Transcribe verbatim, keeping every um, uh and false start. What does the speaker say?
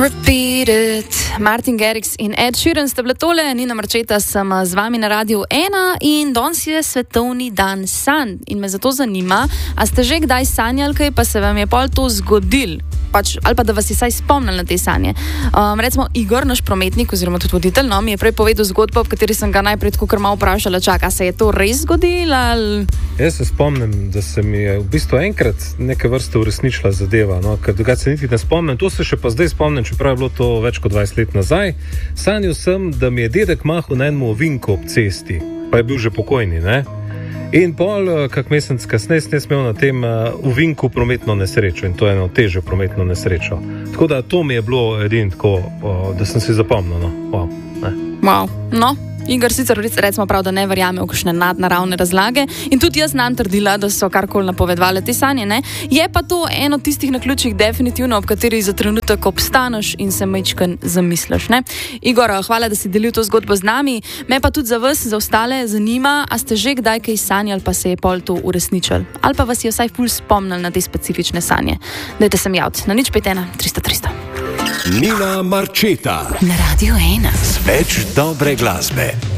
Repeat it. Martin Garrix in Ed Sheeran sta bila tole, Nina Marčeta sem z vami na Radiu ena in danes je svetovni dan sanj. In me zato zanima, a ste že kdaj sanjali kaj, pa se vam je pol to zgodil? Pač, ali pa da vas je saj spomnili na te sanje. Um, recimo Igor, naš prometnik oziroma tudi voditelj, no, mi je prej povedal zgodbo, v kateri sem ga najprej tako kar malo vprašala, čaka, se je to res zgodilo? Ali... Jaz se spomnim, da se mi je v bistvu enkrat neke vrste uresničila zadeva, no, ker drugače se niti ne spomnim, to se še pa zdaj spomnim, čeprav je bilo to več kot dvajset let nazaj. Sanjal sem, da mi je dedek mahal na enem ovinku ob cesti, pa je bil že pokojni, ne? In pol, kak mesec kasneje, sem imel na tem uh, ovinku prometno nesrečo in to je eno težjo prometno nesrečo. Tako da to mi je bilo edin tako, uh, da sem si zapomnil, no. Wow, ne. Wow, no. Igor sicer recimo prav, da ne verjame v kakšne nadnaravne razlage in tudi jaz nam trdila, da so karkoli napovedovali te sanje, ne? Je pa to eno tistih naključij definitivno, ob kateri za trenutek obstaneš in se majčken zamisliš, ne? Igor, hvala, da si delil to zgodbo z nami. Me pa tudi za vas, za ostale zanima, a ste že kdaj kaj sanjali, pa se je pol to uresničil? Ali pa vas je vsaj ful spomnili na te specifične sanje? Dajte se mi javiti na nič pet ena tristo tristo. Nina Marčeta na Radiu ena. Več dobre glasbe.